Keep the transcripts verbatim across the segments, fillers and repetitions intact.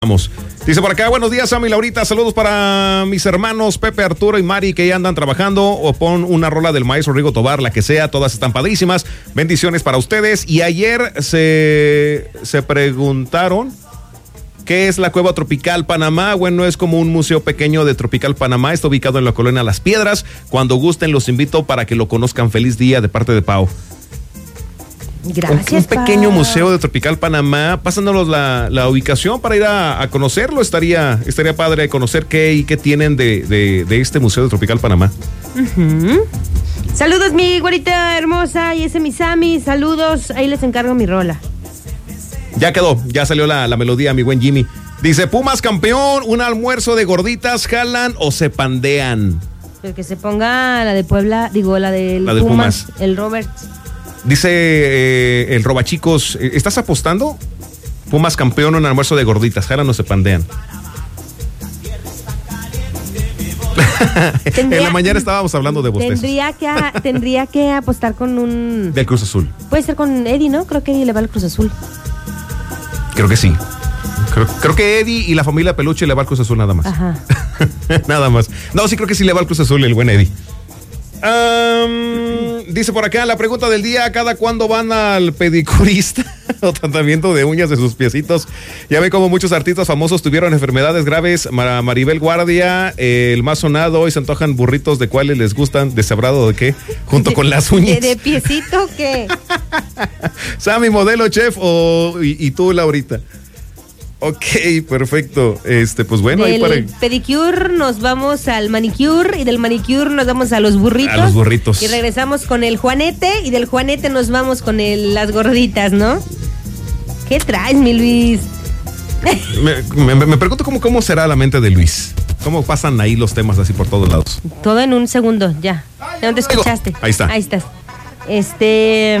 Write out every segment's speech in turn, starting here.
Vamos. Dice por acá, buenos días, Sammy y Laurita, saludos para mis hermanos Pepe, Arturo y Mari que ya andan trabajando, o pon una rola del maestro Rigo Tobar, la que sea, todas están padrísimas, bendiciones para ustedes. Y ayer se, se preguntaron ¿qué es la Cueva Tropical Panamá? Bueno, es como un museo pequeño de Tropical Panamá, está ubicado en la colonia Las Piedras. Cuando gusten los invito para que lo conozcan. Feliz día de parte de Pau. Gracias, un, un pequeño Pau. museo de Tropical Panamá, pasándonos la, la ubicación para ir a, a conocerlo. Estaría, estaría padre conocer qué y qué tienen de, de, de este museo de Tropical Panamá. Uh-huh. Saludos, mi güerita hermosa, y ese mi Sammy, saludos, ahí les encargo mi rola. Ya quedó, ya salió la, la melodía, mi buen Jimmy. Dice, Pumas campeón, un almuerzo de gorditas, jalan o se pandean. Pero que se ponga la de Puebla, digo, la del La de Pumas, Pumas. el Robert. Dice eh, el Robachicos, ¿estás apostando? Pumas campeón, un almuerzo de gorditas, jalan o se pandean. Tendría, en la mañana estábamos hablando de bostezos. Tendría que, tendría que apostar con un... Del Cruz Azul. Puede ser con Eddie, ¿no? Creo que Eddie le va al Cruz Azul. Creo que sí. Creo, creo que Eddie y la familia Peluche le va al Cruz Azul nada más. Ajá. Nada más. No, sí creo que sí le va al Cruz Azul el buen Eddie. Um, dice por acá la pregunta del día, ¿cada cuándo van al pedicurista o tratamiento de uñas de sus piecitos? Ya ve como muchos artistas famosos tuvieron enfermedades graves. Mar- Maribel Guardia, eh, el más sonado, hoy se antojan burritos de cuáles les gustan, de sabrado de qué, junto de, con las uñas. ¿De, de piecito qué? Sammy, modelo, chef, o, y, y tú, Laurita. Ok, perfecto. Este, pues bueno, del ahí para... pedicure nos vamos al manicure y del manicure nos vamos a los burritos. A los burritos. Y regresamos con el Juanete y del Juanete nos vamos con el, las gorditas, ¿no? ¿Qué traes, mi Luis? me, me, me pregunto cómo, cómo será la mente de Luis. ¿Cómo pasan ahí los temas así por todos lados? Todo en un segundo, ya. ¿De dónde escuchaste? Ahí está. Ahí estás. Este...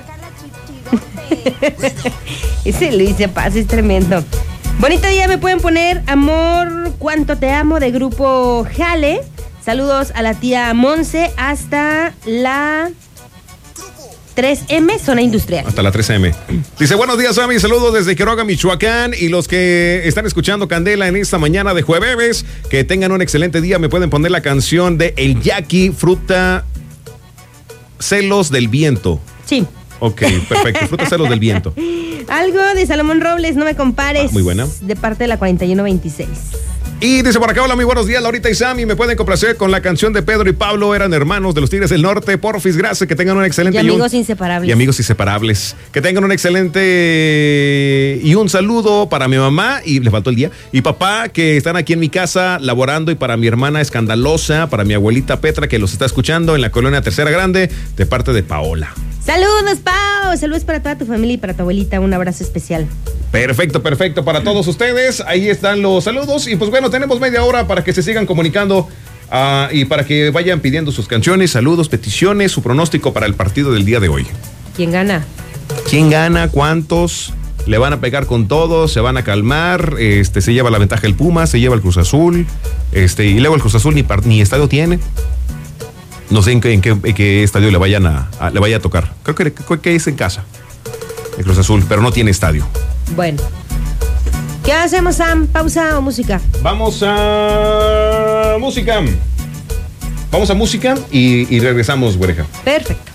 Ese Luis se pasa, es tremendo. Bonito día, me pueden poner Amor, cuánto te amo, de grupo Jale. Saludos a la tía Monse hasta la tres eme, zona industrial. Hasta la tres eme. Dice, buenos días, Sammy, saludos desde Quiroga, Michoacán, y los que están escuchando Candela en esta mañana de jueves, que tengan un excelente día. Me pueden poner la canción de El Yaqui, Fruta Celos del Viento. Sí. Ok, perfecto. Fruta Celos del Viento. Algo de Salomón Robles, No me compares. Ah, muy buena. De parte de la cuarenta y uno veintiséis. Y dice por acá, hola, muy buenos días, Laurita y Sammy. Me pueden complacer con la canción de Pedro y Pablo, eran hermanos de los Tigres del Norte. Porfis, gracias, que tengan un excelente... Y amigos y un, inseparables. Y amigos inseparables. Que tengan un excelente... Y un saludo para mi mamá, y le faltó el día, y papá, que están aquí en mi casa laborando, y para mi hermana Escandalosa, para mi abuelita Petra, que los está escuchando en la colonia Tercera Grande, de parte de Paola. Saludos, Pau. Saludos para toda tu familia y para tu abuelita. Un abrazo especial. Perfecto, perfecto. Para todos ustedes, ahí están los saludos. Y pues bueno, tenemos media hora para que se sigan comunicando uh, y para que vayan pidiendo sus canciones, saludos, peticiones, su pronóstico para el partido del día de hoy. ¿Quién gana? ¿Quién gana? ¿Cuántos? ¿Le van a pegar con todos? ¿Se van a calmar? Este, ¿se lleva la ventaja el Puma? ¿Se lleva el Cruz Azul? Este, y luego el Cruz Azul ni, par- ni estadio tiene. No sé en qué, en qué, en qué estadio le vayan a, a, le vaya a tocar. Creo que, creo que es en casa, el Cruz Azul, pero no tiene estadio. Bueno. ¿Qué hacemos, Sam? ¿Pausa o música? Vamos a música. Vamos a música y, y regresamos, güereja. Perfecto.